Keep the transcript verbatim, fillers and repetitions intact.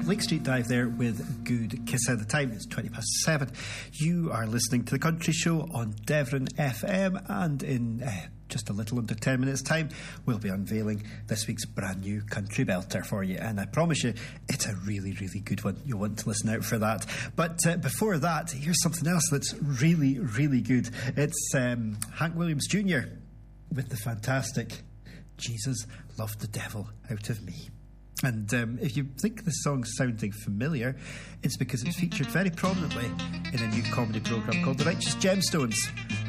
Lake Street Dive there with Good Kissa. The time is twenty past seven. You are listening to The Country Show on Devon F M, and in uh, just a little under ten minutes' time, we'll be unveiling this week's brand new country belter for you. And I promise you, it's a really, really good one. You'll want to listen out for that. But uh, before that, here's something else that's really, really good. It's um, Hank Williams Junior with the fantastic Jesus Loved the Devil Out of Me. And um, if you think the song's sounding familiar, it's because it's featured very prominently in a new comedy programme called The Righteous Gemstones.